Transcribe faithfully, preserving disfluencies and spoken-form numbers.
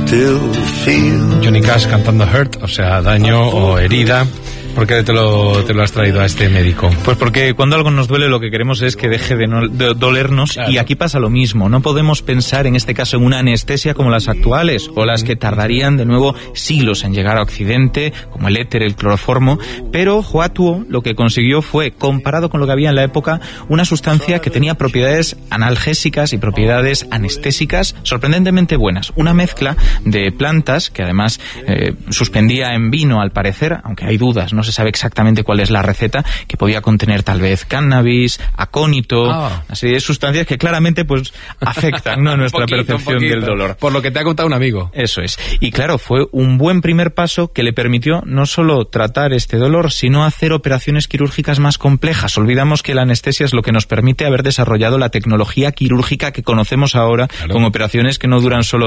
Johnny Cash cantando Hurt, o sea, daño o herida. ¿Por qué te lo, te lo has traído a este médico? Pues porque cuando algo nos duele lo que queremos es que deje de, no, de dolernos, claro. Y aquí pasa lo mismo. No podemos pensar en este caso en una anestesia como las actuales o las que tardarían de nuevo siglos en llegar a Occidente, como el éter, el cloroformo, pero Huatuo lo que consiguió fue, comparado con lo que había en la época, una sustancia que tenía propiedades analgésicas y propiedades anestésicas sorprendentemente buenas. Una mezcla de plantas que además eh, suspendía en vino al parecer, aunque hay dudas, no se sabe exactamente cuál es la receta, que podía contener tal vez cannabis, acónito, ah. una serie de sustancias que claramente pues afectan, ¿no?, nuestra poquito, percepción del dolor. Por lo que te ha contado un amigo. Eso es. Y claro, fue un buen primer paso que le permitió no solo tratar este dolor, sino hacer operaciones quirúrgicas más complejas. Olvidamos que la anestesia es lo que nos permite haber desarrollado la tecnología quirúrgica que conocemos ahora, claro. Con operaciones que no duran solo